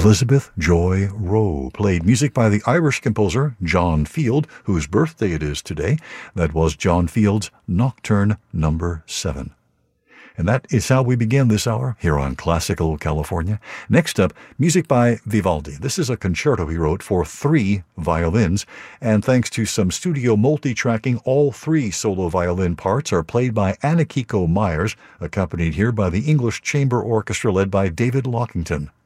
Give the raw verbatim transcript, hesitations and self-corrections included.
Elizabeth Joy Rowe played music by the Irish composer John Field, whose birthday it is today. That was John Field's Nocturne Number seven. And that is how we begin this hour here on Classical California. Next up, music by Vivaldi. This is a concerto he wrote for three violins, and thanks to some studio multi-tracking, all three solo violin parts are played by Anakiko Myers, accompanied here by the English Chamber Orchestra led by David Lockington.